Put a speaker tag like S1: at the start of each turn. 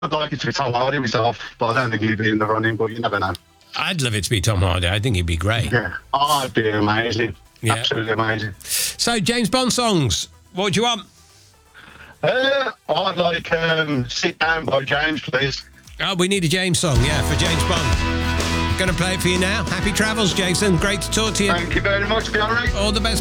S1: I'd like it to be Tom Hardy myself, but I don't think he'd be in the running, but you never know.
S2: I'd love it to be Tom Hardy. I think he'd be great.
S1: Yeah. Oh, it'd be amazing.
S2: Yeah.
S1: Absolutely amazing.
S2: So, James Bond songs. What do you want?
S1: I'd like Sit Down by James, please.
S2: Oh, we need a James song, yeah, for James Bond. Going to play it for you now. Happy travels, Jason. Great to talk to you.
S1: Thank you very much, Gary.
S2: All the best.